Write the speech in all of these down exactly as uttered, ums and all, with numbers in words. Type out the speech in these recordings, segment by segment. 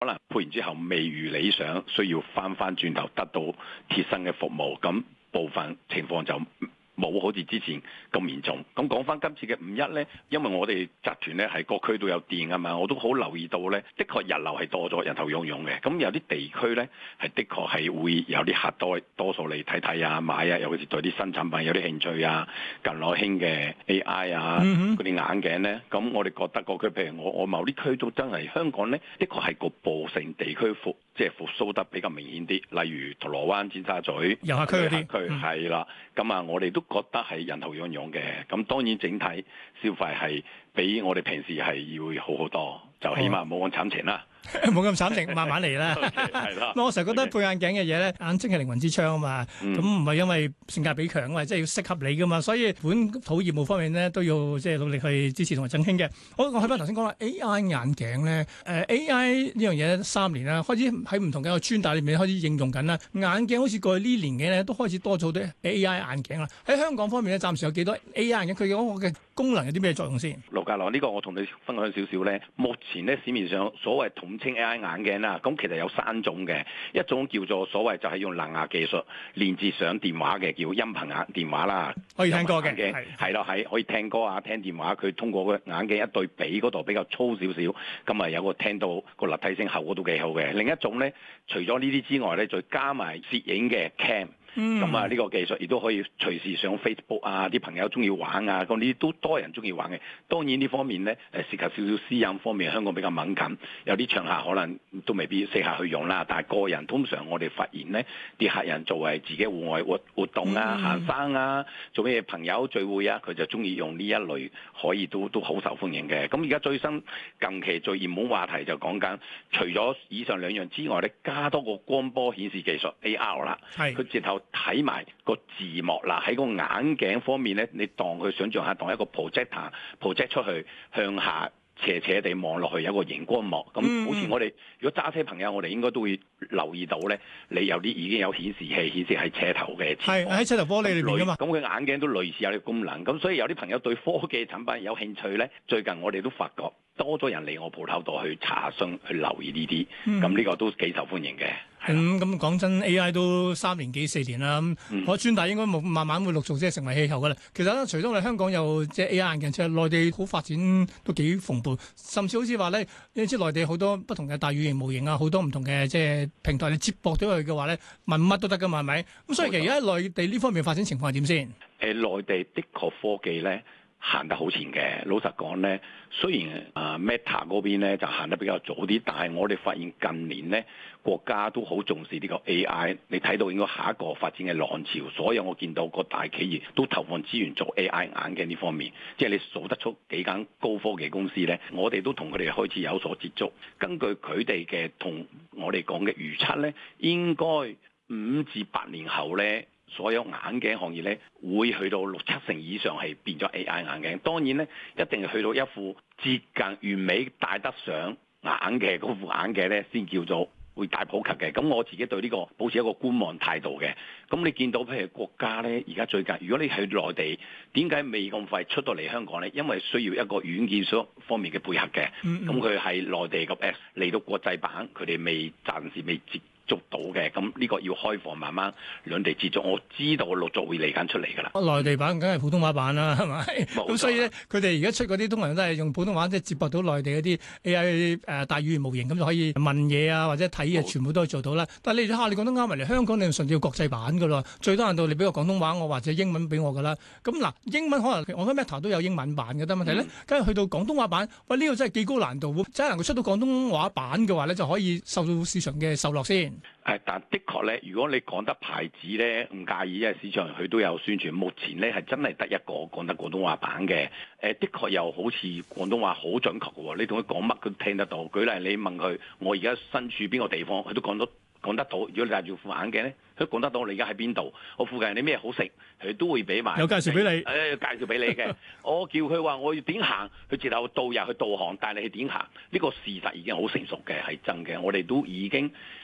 可能配完之後未如理想，需要翻翻轉頭得到貼身嘅服務，咁部分情況就冇好似之前咁嚴重。咁講翻今次嘅五一呢，因為我哋集團呢係各區都有店啊嘛，我都好留意到呢，的確人流係多咗，人頭湧湧嘅。咁有啲地區呢，係的確係會有啲客多多數嚟睇睇啊買啊，尤其是對啲新產品有啲興趣啊，近來興嘅 A I 啊嗰啲眼鏡呢。咁我哋覺得個區，譬如我我某啲區都真係香港呢，的確係局部性地區復即係復甦得比較明顯啲，例如銅鑼灣、尖沙咀遊客區嗰啲區係啦。咁啊，我哋都覺得係人頭湧湧嘅。咁當然整體消費係比我哋平時係要好好多，就起碼冇咁慘情啦。 冇咁慘情，慢慢嚟啦。 係啦。 我成日覺得配眼鏡嘅嘢咧，眼睛係靈魂之窗啊嘛。咁唔係因為性價比強啊嘛，即係要適合你噶嘛。所以本土業務方面咧都要即係努力去支持同埋振興嘅。好，我去翻頭先講啦 A I 眼鏡咧，誒、呃、A I 呢樣嘢三年啦，開始喺唔同嘅專大裏面開始應用緊啦。眼鏡好似過去呢年嘅咧都開始多咗好多 A I 眼鏡啦。喺香港方面咧，暫時有幾多 A I 眼鏡？佢嗰個嘅功能有啲咩作用先？ 盧家樂，呢、這個我同你分享少少咧。目前咧市面上所謂統稱 A I 眼鏡啦，咁其實有三種嘅，一種叫做所謂就係用藍牙技術連接上電話嘅，叫音頻眼電話啦， 可以聽歌嘅， 係啦，係可以聽歌啊，聽電話。佢通過個眼鏡一對比嗰度比較粗少少，咁啊有個聽到個立體聲效果都幾好嘅。另一種咧，除咗呢啲之外咧，再加埋攝影嘅 cam。咁啊，呢個技術亦都可以隨時上 Facebook 啊，啲朋友中意玩啊，咁呢啲都多人中意玩嘅。當然呢方面咧，誒涉及少少私隱方面，香港比較敏感，有啲場合可能都未必適合去用啦。但係個人通常我哋發現咧，啲客人作為自己戶外活活動啊、嗯、行山啊、做咩朋友聚會啊，佢就中意用呢一類，可以都都好受歡迎嘅。咁而家最新近期最熱門話題就講緊，除咗以上兩樣之外咧，加多個光波顯示技術 A R 啦，係佢直頭睇埋個字幕啦，喺個眼鏡方面咧，你當佢想象下，當一個 projector project 出去向下斜斜地望落去，有一個熒光幕。咁、嗯、好似我哋如果揸車朋友，我哋應該都會留意到咧，你有啲已經有顯示器顯示喺車頭嘅， 係喺車頭玻璃裏邊噶嘛。 咁佢眼鏡都類似有呢個功能。咁所以有啲朋友對科技產品有興趣咧，最近我哋都發覺多咗人嚟我鋪頭度去查詢去留意呢啲。咁呢、嗯、個都幾受歡迎嘅。 咁咁講真 ，A I 都三年幾四年啦，咁、嗯、我專大應該冇慢慢會陸續即係成為氣候噶啦。其實咧，除咗我哋香港有即係 A I 眼鏡，其實內地好發展都幾蓬勃，甚至好似話咧，你知內地好多不同嘅大語言模型啊，好多唔同嘅即係平台，你接駁咗佢嘅話咧，問乜都得噶嘛，係咪？咁所以其實而家內地呢方面發展情況係點先？ 誒，內地的確科技咧行得好前嘅。老實講咧，雖然啊 Meta 嗰邊咧就行得比較早啲，但係我哋發現近年咧，國家都好重視呢個 A I， 你睇到應該下一個發展嘅浪潮，所有我見到個大企業都投放資源做 A I 眼鏡呢方面，即係你數得出幾間高科技公司呢，我哋都同佢哋開始有所接觸。根據佢哋嘅同我哋講嘅預測呢，應該五至八年後呢，所有眼鏡行業呢會去到六七成以上係變咗 A I 眼鏡。當然呢，一定係去到一副接近完美戴得上眼嘅嗰副眼鏡呢，先叫做會大普及嘅。咁我自己對呢個保持一個觀望態度嘅。咁你見到譬如國家呢，而家最近如果你去內地，點解未咁快出到嚟香港呢？因為需要一個軟件上方面嘅配合嘅。咁佢係內地個 Apps 嚟到國際版，佢哋未暫時未接捉到嘅。咁呢個要開放慢慢兩地接觸，我知道陸續會嚟緊出嚟㗎啦。 內地版梗係普通話版啦，係咪？咁所以咧，佢哋而家出嗰啲通常都係用普通話，即係接駁到內地嗰啲 A I 誒大語言模型，咁就可以問嘢啊，或者睇嘢，全部都可以做到啦。但係你下你講得啱，埋嚟香港你順調國際版㗎啦，最多限度你俾個廣東話我或者英文俾我㗎啦。咁嗱，英文可能我覺得 Meta 都有英文版嘅，但問題咧，梗係去到廣東話版，喂呢個真係幾高難度，真係能夠出到廣東話版嘅話咧，就可以受到市場嘅受落先。 誒，但的確咧，如果你講得牌子咧，唔介意，因為市場佢都有宣傳。目前咧係真係得一個講得廣東話版嘅。誒，的確又好似廣東話好準確嘅喎，你同佢講乜佢都聽得到。舉例你問佢，我而家身處邊個地方，佢都講到講得到。如果你戴住副眼鏡咧，佢講得到你而家喺邊度，我附近有啲咩好食，佢都會俾埋有介紹俾你。 誒、哎，介紹俾你嘅。我叫佢話我要點行，佢直頭導遊去導航帶你去點行。呢、這個事實已經好成熟嘅，係真嘅。我哋都已經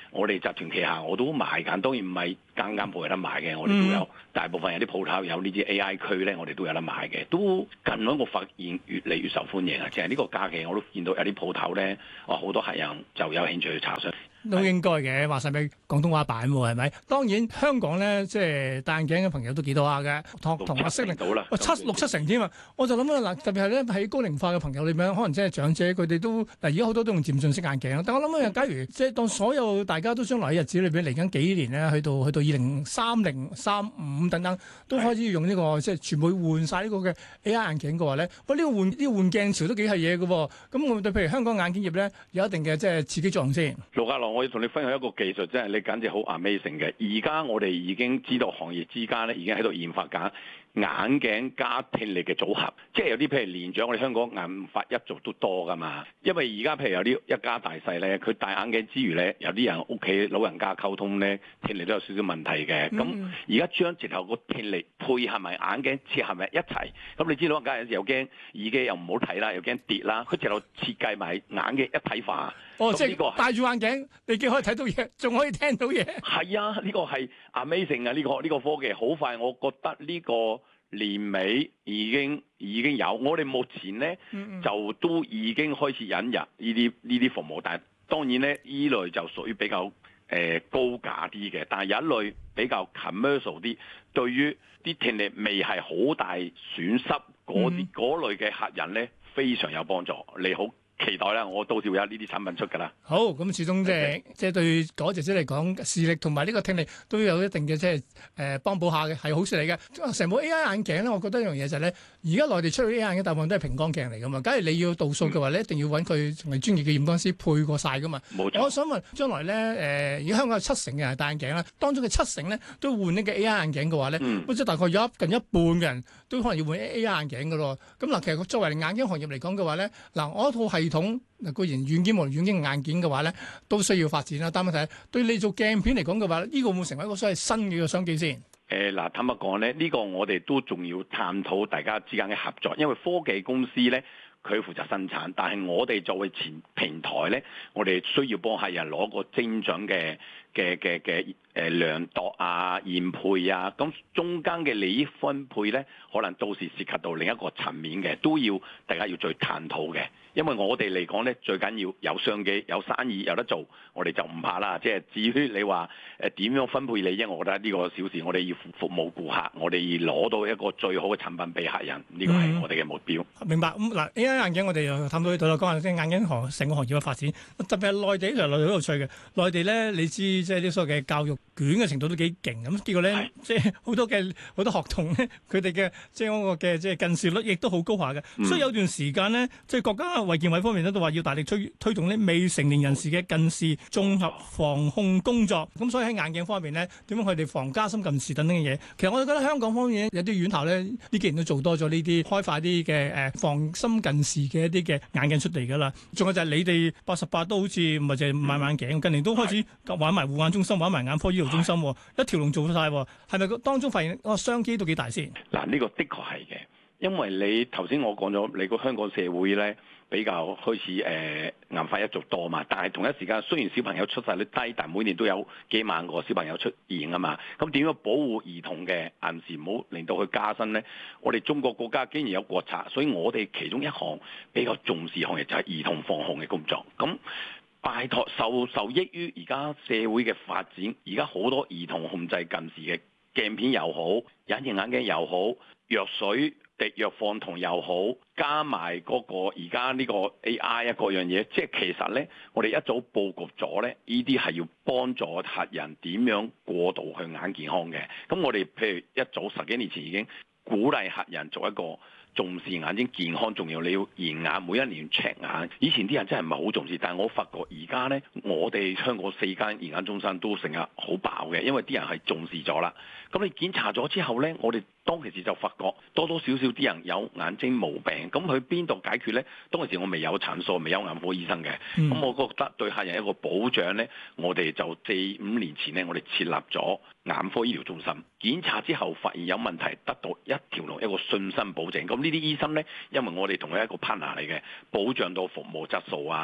我哋集團旗下我都賣緊，當然唔係間間鋪有得賣嘅，我哋都有、嗯、大部分有啲鋪頭有呢啲 A I 區咧，我哋都有得賣嘅。都近來我發現越嚟越受歡迎啊！即係呢個假期我都見到有啲鋪頭咧，哇好多客人就有興趣去查詢。 都應該嘅，話晒俾廣東話版喎，係咪？當然香港咧，即係戴眼鏡嘅朋友都幾多下嘅，同同阿識零到啦，七六七成添啊！我就諗啊，嗱，特別係咧喺高齡化嘅朋友裏面，可能即係長者，佢哋都嗱，而家好多都用漸進式眼鏡。但我諗啊，假如即係當所有大家都將來喺日子裏邊嚟緊幾年咧，去到去到二零三零、三五等等，都開始要用呢、這個即係全部換晒呢個嘅 A I 眼鏡嘅話咧，喂，呢、這個換呢、這個換鏡潮都幾係嘢嘅喎。咁我對譬如香港眼鏡業咧，有一定嘅即係刺激作用先。 陸家樂，我要同你分享一個技術，真係你簡直好 amazing 嘅。而家我哋已經知道行業之間咧，已經喺度研發緊眼鏡加聽力嘅組合，即係有啲譬如年長，我哋香港銀髮一族都多噶嘛。因為而家譬如有啲一家大細咧，佢戴眼鏡之餘咧，有啲人屋企老人家溝通咧，聽力都有少少問題嘅。咁而家將直頭個聽力配合埋眼鏡切合埋一齊，咁你知道老人家有時又驚耳機又唔好睇啦，又驚跌啦，佢直頭設計埋眼鏡一體化。 哦，即係戴住眼鏡，你既可以睇到嘢，仲可以聽到嘢。 係啊，呢個係 amazing 啊！呢個呢個科技好快，我覺得呢個年尾已經已經有。我哋目前咧嗯嗯就都已經開始引入呢啲呢啲服務，但係當然咧呢類就屬於比較誒、呃、高價啲嘅，但係有一類比較 commercial 啲，對於啲聽力未係好大損失嗰啲嗰類嘅客人咧，非常有幫助。你好。期待啦！我到時會有呢啲產品出㗎啦。 好，咁始終即係即係對嗰隻隻嚟講，視力同埋呢個聽力都有一定嘅即係誒幫補下嘅，係好事嚟嘅。成部 A I 眼鏡咧，我覺得一樣嘢就係咧，而家內地出去 A I 眼鏡大部分都係平光鏡嚟㗎嘛。假如你要度數嘅話咧，嗯、一定要揾佢同埋專業嘅驗光師配過晒㗎嘛。冇錯。我想問將來咧誒，而家香港有七成嘅人係戴眼鏡啦，當中嘅七成咧都換呢個 A I 眼鏡嘅話咧，嗯、即係大概有一近一半嘅人都可能要換 A I 眼鏡㗎咯。咁嗱，其實作為眼鏡行業嚟講嘅話咧，嗱，我一套系統嗱，固然軟件無論軟件硬件嘅話咧，都需要發展啦。但問題對你做鏡片嚟講嘅話，呢、這個會唔會成為一個所謂新嘅個商機先？ 誒嗱、呃，坦白講咧，呢、這個我哋都仲要探討大家之間嘅合作，因為科技公司咧佢負責生產，但係我哋作為前平台咧，我哋需要幫客人攞個精準嘅嘅嘅嘅誒量度啊、驗配啊，咁中間嘅利益分配咧，可能到時涉及到另一個層面嘅，都要大家要再探討嘅。因為我哋嚟講咧，最緊要有商機、有生意、有得做，我哋就唔怕啦。即係至於你話誒點樣分配利益，我覺得呢個小事，我哋要服務顧客，我哋要攞到一個最好嘅產品俾客人，呢個係我哋嘅目標。 嗯、明白。咁嗱 A I 眼鏡我哋又探到呢度啦，講下即係眼鏡行成個行業嘅發展，特別係內地，其實內地好有趣嘅。內地咧，你知即係啲所謂嘅教育卷嘅程度都幾勁咁，結果咧是即係好多嘅好多學童咧，佢哋嘅即係嗰個嘅即係近視率亦都好高下嘅。嗯、所以有段時間咧，即係國家衛健委方面咧都話要大力推推動呢未成年人士嘅近視綜合防控工作。咁所以喺眼鏡方面咧，點樣佢哋防加深近視等等嘅嘢？其實我哋覺得香港方面有啲院校咧呢幾年都做多咗呢啲開發啲嘅誒防深近視嘅一啲嘅眼鏡出嚟㗎啦。仲有就係你哋八十八都好似唔係淨係賣眼鏡，近年都開始玩埋護眼中心，玩埋眼科醫療中心，一條龍做晒。係咪當中發現個商機都幾大先？ 嗱，呢個的確係嘅，因為你頭先我講咗，你個香港社會咧比較開始誒銀髮一族多嘛，但係同一時間雖然小朋友出世率低，但每年都有幾萬個小朋友出現啊嘛。咁點樣保護兒童嘅眼視唔好令到佢加深咧？我哋中國國家竟然有國策，所以我哋其中一項比較重視項嘅就係兒童防控嘅工作。咁拜託受受益於而家社會嘅發展，而家好多兒童控制近視嘅鏡片又好，隱形眼鏡又好，藥水滴藥放瞳又好，加埋嗰個而家呢個 A I 啊各樣嘢，即係其實咧，我哋一早佈局咗咧，呢啲係要幫助客人點樣過渡去眼健康嘅。咁我哋譬如一早十幾年前已經鼓勵客人做一個重視眼睛健康重要，你要驗眼，每一年 check 眼。以前啲人真係唔係好重視，但係我發覺而家呢，我哋香港四間驗眼中心都成日好爆嘅，因為啲人係重視咗啦。咁你檢查咗之後呢，我哋當其時就發覺多多少少啲人有眼睛毛病，咁去邊度解決呢？當其時我未有診所，未有眼科醫生嘅，咁、嗯、我覺得對客人一個保障呢，我哋就四五年前呢，我哋設立咗眼科醫療中心，檢查之後發現有問題，得到一條龍一個信心保證。咁呢啲醫生呢，因為我哋同佢一個 partner 嚟嘅，保障到服務質素啊，保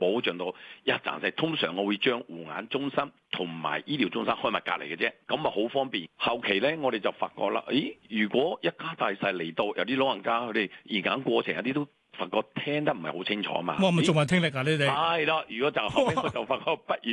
保障到一站式。通常我會將護眼中心同埋醫療中心開埋隔離嘅啫，咁啊好方便。後期咧，我哋就發覺啦，咦，如果一家大細嚟到，有啲老人家佢哋驗眼過程有啲都發覺聽得唔係好清楚嘛。 哇！咪仲話聽力啊？你哋係啦，如果就後尾我就發覺不如